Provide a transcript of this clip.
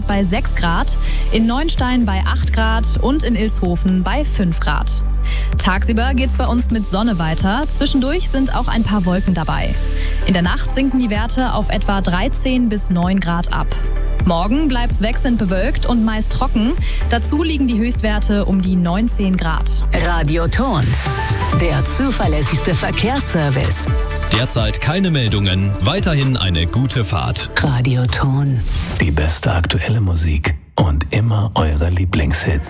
bei 6 Grad, in Neunstein bei 8 Grad und in Ilshofen bei 5 Grad. Tagsüber geht's bei uns mit Sonne weiter. Zwischendurch sind auch ein paar Wolken dabei. In der Nacht sinken die Werte auf etwa 13 bis 9 Grad ab. Morgen bleibt's wechselnd bewölkt und meist trocken. Dazu liegen die Höchstwerte um die 19 Grad. Radioton, der zuverlässigste Verkehrsservice. Derzeit keine Meldungen, weiterhin eine gute Fahrt. Radioton. Die beste aktuelle Musik und immer eure Lieblingshits.